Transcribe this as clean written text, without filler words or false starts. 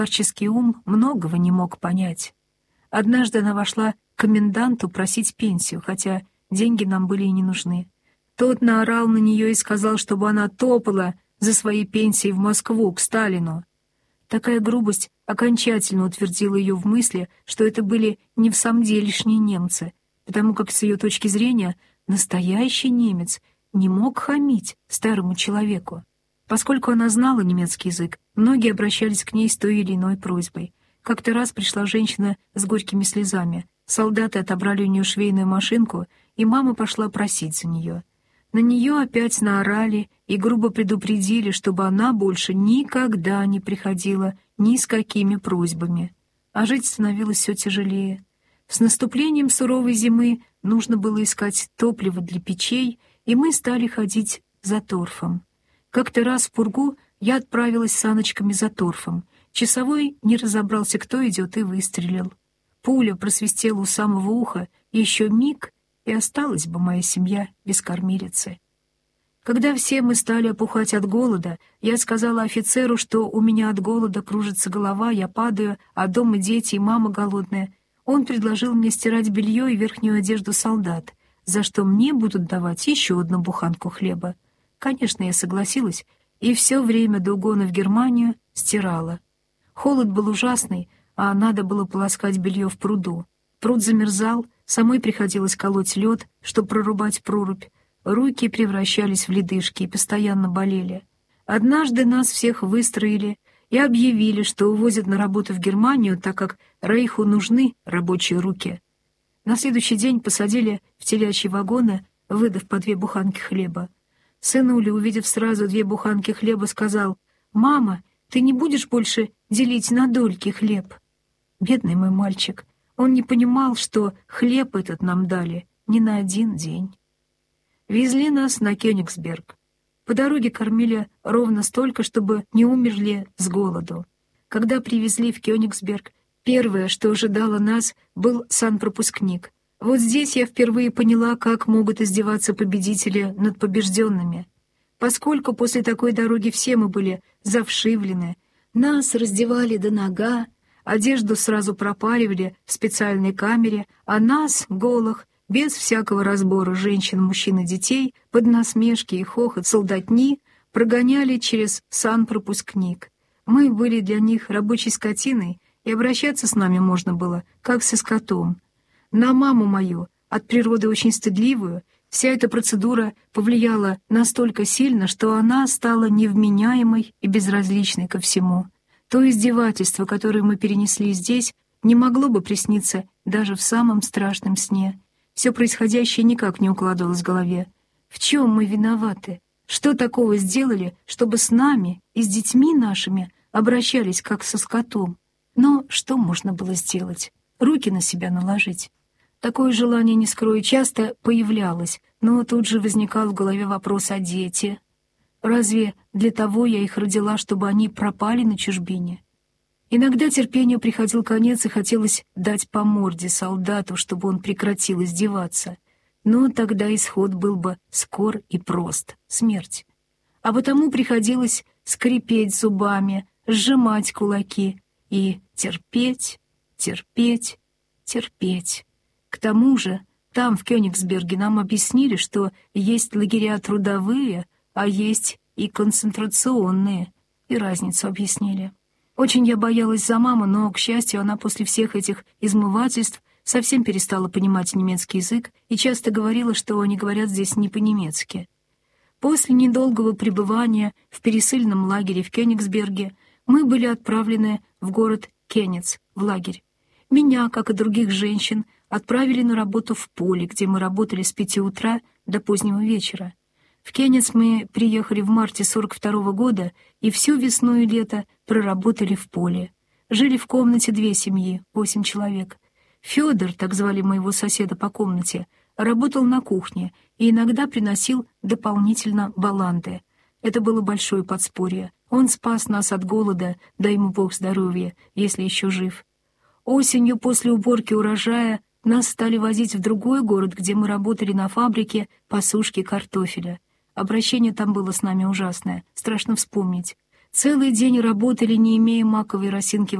Старческий ум многого не мог понять. Однажды она вошла к коменданту просить пенсию, хотя деньги нам были и не нужны. Тот наорал на нее и сказал, чтобы она топала за своей пенсией в Москву, к Сталину. Такая грубость окончательно утвердила ее в мысли, что это были не в самом делешние немцы, потому как с ее точки зрения настоящий немец не мог хамить старому человеку. Поскольку она знала немецкий язык, многие обращались к ней с той или иной просьбой. Как-то раз пришла женщина с горькими слезами. Солдаты отобрали у нее швейную машинку, и мама пошла просить за нее. На нее опять наорали и грубо предупредили, чтобы она больше никогда не приходила ни с какими просьбами. А жить становилось все тяжелее. С наступлением суровой зимы нужно было искать топливо для печей, и мы стали ходить за торфом. Как-то раз в пургу я отправилась с саночками за торфом. Часовой не разобрался, кто идет, и выстрелил. Пуля просвистела у самого уха, и еще миг, и осталась бы моя семья без кормилицы. Когда все мы стали опухать от голода, я сказала офицеру, что у меня от голода кружится голова, я падаю, а дома дети и мама голодная. Он предложил мне стирать белье и верхнюю одежду солдат, за что мне будут давать еще одну буханку хлеба. Конечно, я согласилась, и все время до угона в Германию стирала. Холод был ужасный, а надо было полоскать белье в пруду. Пруд замерзал, самой приходилось колоть лед, чтобы прорубать прорубь. Руки превращались в ледышки и постоянно болели. Однажды нас всех выстроили и объявили, что увозят на работу в Германию, так как Рейху нужны рабочие руки. На следующий день посадили в телячьи вагоны, выдав по 2 буханки хлеба. Сынуля, увидев сразу 2 буханки хлеба, сказал: «Мама, ты не будешь больше делить на дольки хлеб?» Бедный мой мальчик, он не понимал, что хлеб этот нам дали не на один день. Везли нас на Кёнигсберг. По дороге кормили ровно столько, чтобы не умерли с голоду. Когда привезли в Кёнигсберг, первое, что ожидало нас, был санпропускник. Вот здесь я впервые поняла, как могут издеваться победители над побежденными. Поскольку после такой дороги все мы были завшивлены, нас раздевали до нога, одежду сразу пропаривали в специальной камере, а нас, голых, без всякого разбора женщин, мужчин и детей, под насмешки и хохот солдатни, прогоняли через санпропускник. Мы были для них рабочей скотиной, и обращаться с нами можно было, как со скотом. На маму мою, от природы очень стыдливую, вся эта процедура повлияла настолько сильно, что она стала невменяемой и безразличной ко всему. То издевательство, которое мы перенесли здесь, не могло бы присниться даже в самом страшном сне. Все происходящее никак не укладывалось в голове. В чем мы виноваты? Что такого сделали, чтобы с нами и с детьми нашими обращались как со скотом? Но что можно было сделать? Руки на себя наложить? Такое желание, не скрою, часто появлялось, но тут же возникал в голове вопрос о дети. Разве для того я их родила, чтобы они пропали на чужбине? Иногда терпению приходил конец, и хотелось дать по морде солдату, чтобы он прекратил издеваться. Но тогда исход был бы скор и прост — смерть. А потому приходилось скрипеть зубами, сжимать кулаки и терпеть, терпеть, терпеть. К тому же там, в Кёнигсберге, нам объяснили, что есть лагеря трудовые, а есть и концентрационные, и разницу объяснили. Очень я боялась за маму, но, к счастью, она после всех этих измывательств совсем перестала понимать немецкий язык и часто говорила, что они говорят здесь не по-немецки. После недолгого пребывания в пересыльном лагере в Кёнигсберге мы были отправлены в город Кенец, в лагерь. Меня, как и других женщин, отправили на работу в поле, где мы работали с 5 утра до позднего вечера. В Кенец мы приехали в марте 42-го года и всю весну и лето проработали в поле. Жили в комнате 2 семьи, 8 человек. Федор, так звали моего соседа по комнате, работал на кухне и иногда приносил дополнительно баланды. Это было большое подспорье. Он спас нас от голода, дай ему Бог здоровья, если еще жив. Осенью после уборки урожая нас стали возить в другой город, где мы работали на фабрике по сушке картофеля. Обращение там было с нами ужасное, страшно вспомнить. Целый день работали, не имея маковой росинки